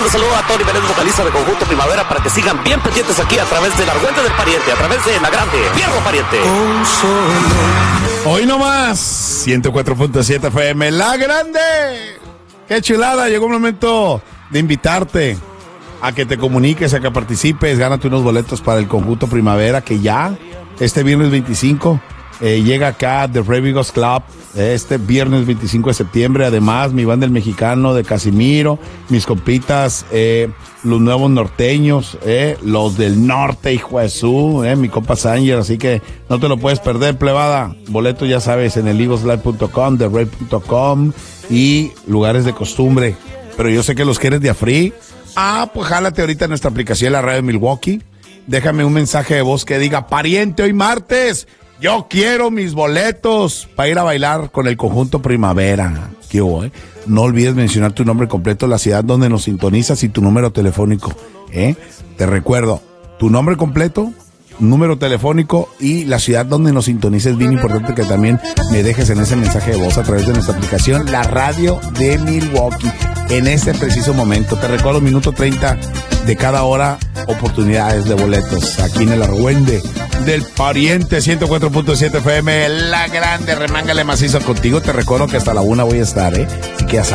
mando un saludo a Tony Vélez, vocalista de Conjunto Primavera, para que sigan bien pendientes aquí a través del Argüente del Pariente, a través de La Grande, Fierro Pariente. Hoy nomás, 104.7 FM, La Grande. ¡Qué chulada! Llegó un momento de invitarte a que te comuniques, a que participes. Gánate unos boletos para el Conjunto Primavera, que ya este viernes 25 llega acá The Revigos Club, este viernes 25 de septiembre. Además, mi banda El Mexicano de Casimiro, mis compitas, los nuevos norteños, los del norte, hijo de su, mi compa Sanger. Así que no te lo puedes perder, plebada. Boletos, ya sabes, en el egoslive.com, therave.com y lugares de costumbre. Pero yo sé que los quieres de a free. Pues jálate ahorita en nuestra aplicación, la radio de Milwaukee. Déjame un mensaje de voz que diga: pariente, hoy martes, yo quiero mis boletos para ir a bailar con el Conjunto Primavera. ¿Qué hubo, No olvides mencionar tu nombre completo, la ciudad donde nos sintonizas y tu número telefónico, Te recuerdo, tu nombre completo, número telefónico y la ciudad donde nos sintonices. Es bien importante que también me dejes en ese mensaje de voz a través de nuestra aplicación, la radio de Milwaukee, en este preciso momento. Te recuerdo, minuto 30 de cada hora, oportunidades de boletos aquí en el Argüende del Pariente, 104.7 FM, La Grande. Remángale macizo contigo. Te recuerdo que hasta la 1 voy a estar, así que ya sabes.